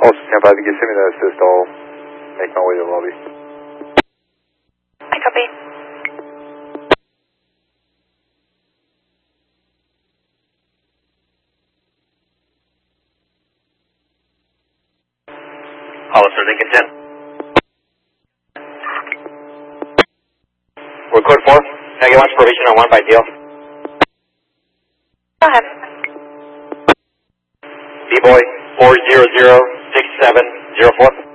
Also, stand by to get me that assist. I'll make my way to the lobby. I copy. Hollister, Lincoln 10. We're code 4. Can I get one supervision on 1 by deal? Go ahead. B-boy 4006704.